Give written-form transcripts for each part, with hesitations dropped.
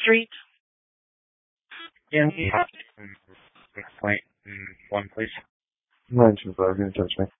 Street. Yeah. Wait, one, please. 925, you can touch me.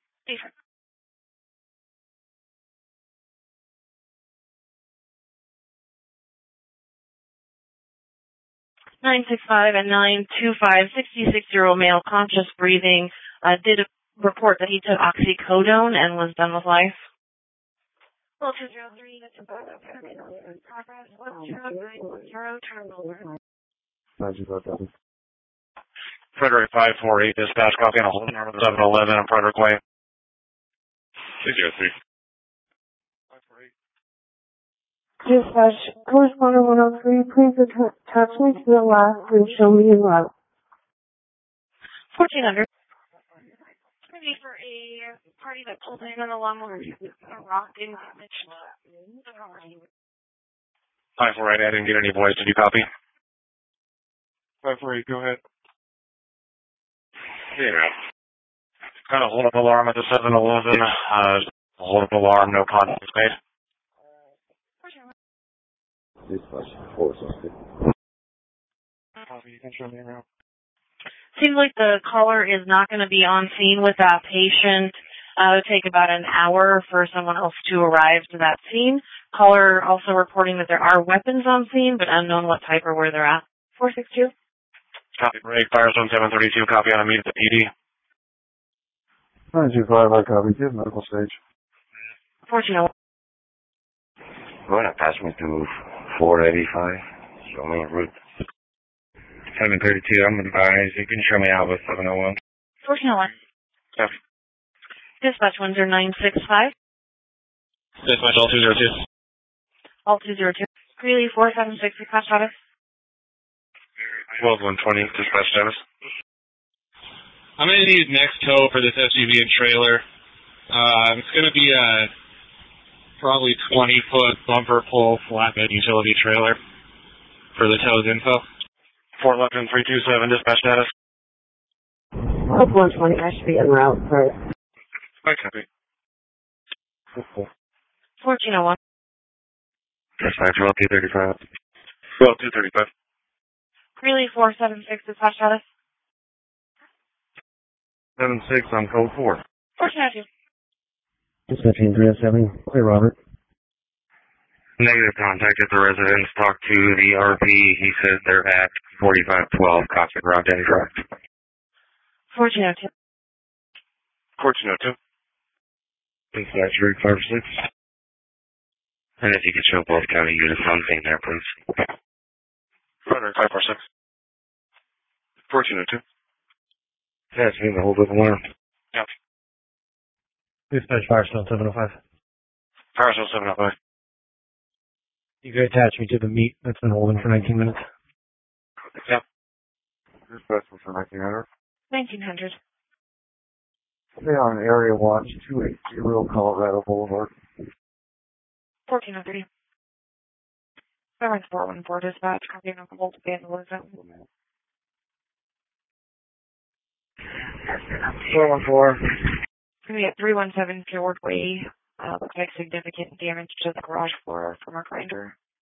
965 and 925, 66-year-old male, conscious breathing, did report that he took oxycodone and was done with life. Well, 203, that's about progress. 10910, terminal. 925, Frederick 548, dispatch, copy on a hold number 711 on Frederick Way. 603. Dispatch, correspondent 103, please attach me to the last and show me en route. 1400. Ready for a party that pulled in on the lawnmower, a rock in Mitchell. 548, I didn't get any voice. Did you copy? 548, go ahead. Yeah. Got a hold up alarm at the 711. Hold up alarm, no contact made. Dispatch, 460. Copy, you can show me around. Seems like the caller is not going to be on scene with that patient. It would take about an hour for someone else to arrive to that scene. Caller also reporting that there are weapons on scene, but unknown what type or where they're at. 462. Copy, break, Firestone 732, copy on immediate PD. 925, I copy. Give medical stage. 1401. Go ahead and pass me to 485. Show me a route. 732, I'm advised. You can show me out with 701. 1401. Copy. Dispatch 10965. Dispatch all 202. All 202. Greeley 476, request status. 12120, dispatch status. I'm going to need next tow for this SUV and trailer. It's going to be a probably 20-foot bumper pull flatbed utility trailer for the tow's info. 411 327, dispatch status. Up 120, I should be en route for it. I copy. 1401. Dispatch, roll 235. Well, 235. Greeley 476, dispatch status. 76 on code 4. 1402. Dispatching 307. Clear, Robert. Negative contact at the residence. Talk to the RP. He says they're at 4512 Cosmic Route Day Drive. 1402. 1402. Dispatch Route 56. And if you could show both county units on scene there, please. Frederick 546. 1402. Pass me the hold up alarm. Yep. Dispatch Firestone 705. Firestone 705. You can attach me to the meet that's been holding for 19 minutes. Yep. Dispatch for 1900. 1900. Stay on area watch 280 Colorado Boulevard. 1403. Veterans 414, dispatch, copy of Volt vandalism. 414. We at 317 Fjord Way. Looks like significant damage to the garage floor from a grinder.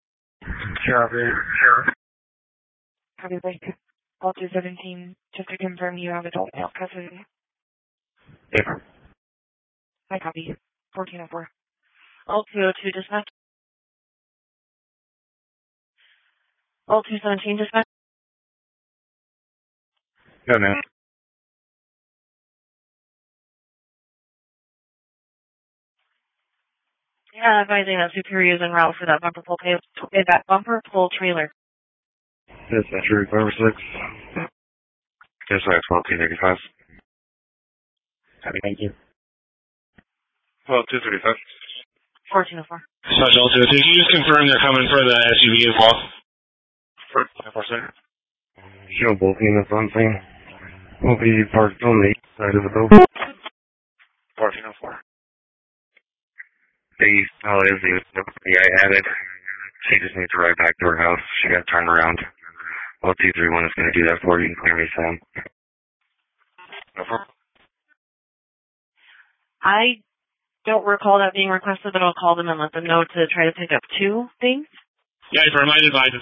Sure. Copy Lake. All 217, just to confirm you have adult male custody. Yeah. I copy. 1404. All 202, dispatch. All 217, dispatch. No, man. Yeah, advising that Superior is en route for that bumper pull trailer. Dispatch Route 56. Dispatch 1285. Thank you. Well, 235. 1404. Dispatch all 202. Can you just confirm they're coming for the SUV as well? For second. Show both units on scene. Will be parked on the east side of the building. 1404. The call is the I added. She just needs to ride back to her house. She got turned around. Well, 231 is going to do that for you. You can clear me, Sam. No problem. I don't recall that being requested, but I'll call them and let them know to try to pick up two things. Yeah, for my advice,